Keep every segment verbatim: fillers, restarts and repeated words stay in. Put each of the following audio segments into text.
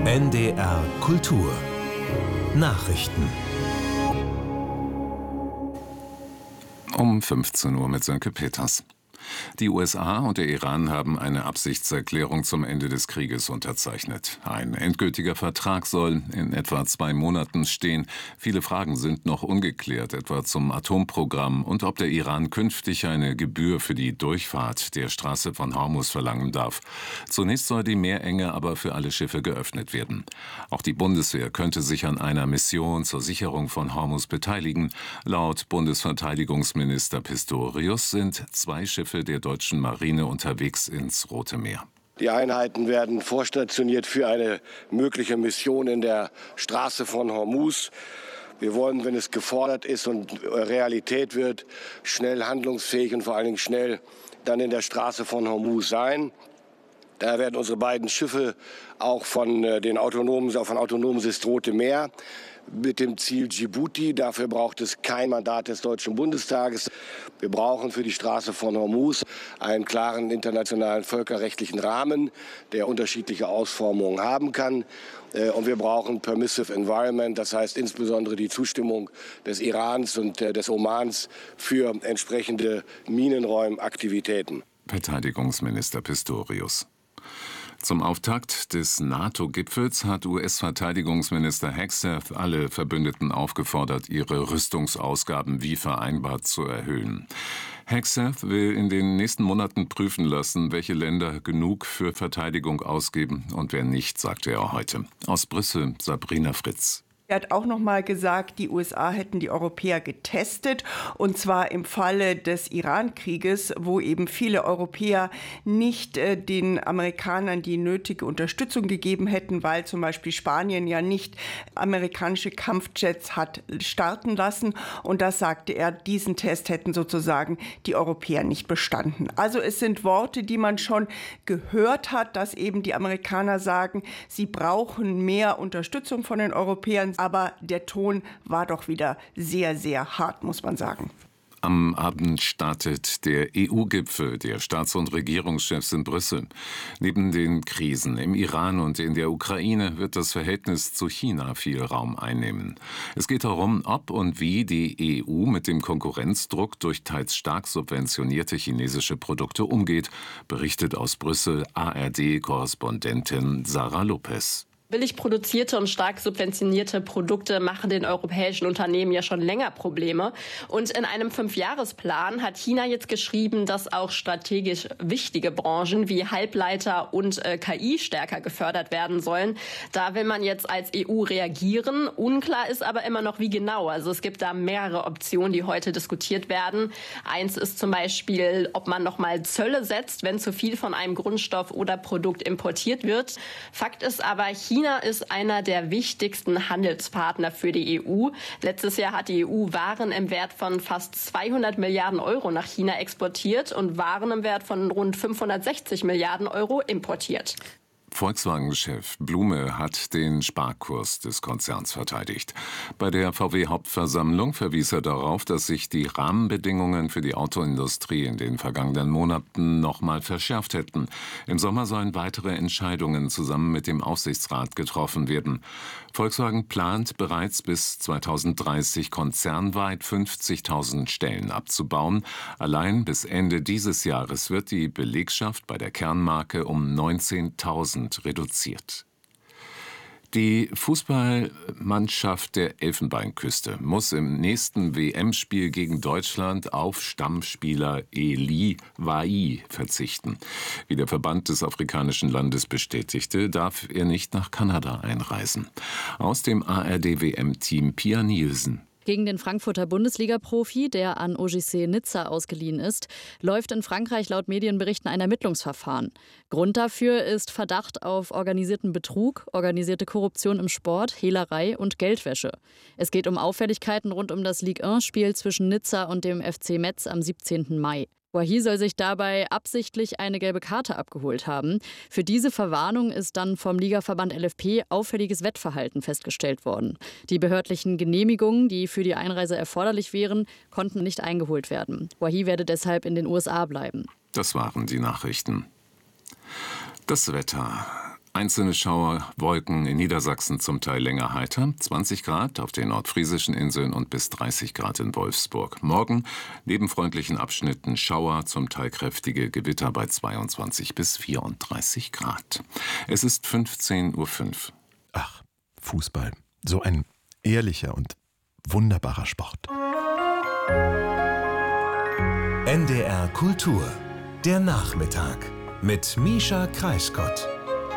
N D R Kultur Nachrichten Um fünfzehn Uhr mit Sönke Peters. Die U S A und der Iran haben eine Absichtserklärung zum Ende des Krieges unterzeichnet. Ein endgültiger Vertrag soll in etwa zwei Monaten stehen. Viele Fragen sind noch ungeklärt, etwa zum Atomprogramm und ob der Iran künftig eine Gebühr für die Durchfahrt der Straße von Hormuz verlangen darf. Zunächst soll die Meerenge aber für alle Schiffe geöffnet werden. Auch die Bundeswehr könnte sich an einer Mission zur Sicherung von Hormuz beteiligen. Laut Bundesverteidigungsminister Pistorius sind zwei Schiffe der deutschen Marine unterwegs ins Rote Meer. Die Einheiten werden vorstationiert für eine mögliche Mission in der Straße von Hormuz. Wir wollen, wenn es gefordert ist und Realität wird, schnell handlungsfähig und vor allen Dingen schnell dann in der Straße von Hormuz sein. Daher werden unsere beiden Schiffe auch von den autonomen, von autonomen System Rote Meer mit dem Ziel Djibouti. Dafür braucht es kein Mandat des Deutschen Bundestages. Wir brauchen für die Straße von Hormuz einen klaren internationalen völkerrechtlichen Rahmen, der unterschiedliche Ausformungen haben kann. Und wir brauchen Permissive Environment, das heißt insbesondere die Zustimmung des Irans und des Omans für entsprechende Minenräumaktivitäten. Verteidigungsminister Pistorius. Zum Auftakt des NATO-Gipfels hat U S-Verteidigungsminister Hegseth alle Verbündeten aufgefordert, ihre Rüstungsausgaben wie vereinbart zu erhöhen. Hegseth will in den nächsten Monaten prüfen lassen, welche Länder genug für Verteidigung ausgeben und wer nicht, sagte er heute. Aus Brüssel, Sabrina Fritz. Er hat auch noch mal gesagt, die U S A hätten die Europäer getestet, und zwar im Falle des Iran-Krieges, wo eben viele Europäer nicht äh, den Amerikanern die nötige Unterstützung gegeben hätten, weil zum Beispiel Spanien ja nicht amerikanische Kampfjets hat starten lassen. Und das sagte er, diesen Test hätten sozusagen die Europäer nicht bestanden. Also es sind Worte, die man schon gehört hat, dass eben die Amerikaner sagen, sie brauchen mehr Unterstützung von den Europäern. Aber der Ton war doch wieder sehr, sehr hart, muss man sagen. Am Abend startet der E U-Gipfel der Staats- und Regierungschefs in Brüssel. Neben den Krisen im Iran und in der Ukraine wird das Verhältnis zu China viel Raum einnehmen. Es geht darum, ob und wie die E U mit dem Konkurrenzdruck durch teils stark subventionierte chinesische Produkte umgeht, berichtet aus Brüssel A R D-Korrespondentin Sarah Lopez. Billig produzierte und stark subventionierte Produkte machen den europäischen Unternehmen ja schon länger Probleme. Und in einem Fünfjahresplan hat China jetzt geschrieben, dass auch strategisch wichtige Branchen wie Halbleiter und äh, K I stärker gefördert werden sollen. Da will man jetzt als E U reagieren. Unklar ist aber immer noch, wie genau. Also es gibt da mehrere Optionen, die heute diskutiert werden. Eins ist zum Beispiel, ob man nochmal Zölle setzt, wenn zu viel von einem Grundstoff oder Produkt importiert wird. Fakt ist aber, China ist einer der wichtigsten Handelspartner für die E U. Letztes Jahr hat die E U Waren im Wert von fast zweihundert Milliarden Euro nach China exportiert und Waren im Wert von rund fünfhundertsechzig Milliarden Euro importiert. Volkswagen-Chef Blume hat den Sparkurs des Konzerns verteidigt. Bei der V W-Hauptversammlung verwies er darauf, dass sich die Rahmenbedingungen für die Autoindustrie in den vergangenen Monaten noch mal verschärft hätten. Im Sommer sollen weitere Entscheidungen zusammen mit dem Aufsichtsrat getroffen werden. Volkswagen plant bereits bis zweitausenddreißig konzernweit fünfzigtausend Stellen abzubauen. Allein bis Ende dieses Jahres wird die Belegschaft bei der Kernmarke um neunzehntausend reduziert. Die Fußballmannschaft der Elfenbeinküste muss im nächsten W M-Spiel gegen Deutschland auf Stammspieler Elie Wahi verzichten. Wie der Verband des afrikanischen Landes bestätigte, darf er nicht nach Kanada einreisen. Aus dem A R D-W M-Team Pia Nielsen. Gegen den Frankfurter Bundesliga-Profi, der an O G C Nizza ausgeliehen ist, läuft in Frankreich laut Medienberichten ein Ermittlungsverfahren. Grund dafür ist Verdacht auf organisierten Betrug, organisierte Korruption im Sport, Hehlerei und Geldwäsche. Es geht um Auffälligkeiten rund um das Ligue eins Spiel zwischen Nizza und dem F C Metz am siebzehnten Mai. Wahi soll sich dabei absichtlich eine gelbe Karte abgeholt haben. Für diese Verwarnung ist dann vom Ligaverband L F P auffälliges Wettverhalten festgestellt worden. Die behördlichen Genehmigungen, die für die Einreise erforderlich wären, konnten nicht eingeholt werden. Wahi werde deshalb in den U S A bleiben. Das waren die Nachrichten. Das Wetter. Einzelne Schauerwolken in Niedersachsen zum Teil länger heiter, zwanzig Grad auf den nordfriesischen Inseln und bis dreißig Grad in Wolfsburg. Morgen neben freundlichen Abschnitten Schauer, zum Teil kräftige Gewitter bei zweiundzwanzig bis vierunddreißig Grad. Es ist fünfzehn Uhr fünf. Ach, Fußball. So ein ehrlicher und wunderbarer Sport. N D R Kultur. Der Nachmittag mit Mischa Kreiskott.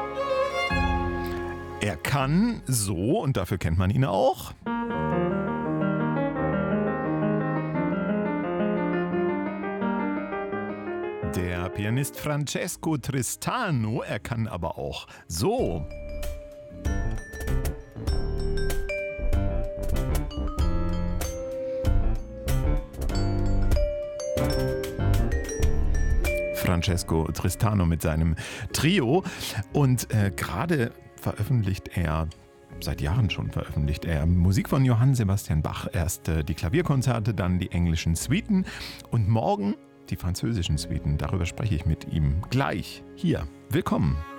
Er kann so, und dafür kennt man ihn auch. Der Pianist Francesco Tristano, er kann aber auch so. Francesco Tristano mit seinem Trio. Und äh, gerade veröffentlicht er, seit Jahren schon veröffentlicht er Musik von Johann Sebastian Bach. Erst äh, die Klavierkonzerte, dann die englischen Suiten und morgen die französischen Suiten. Darüber spreche ich mit ihm gleich hier. Willkommen.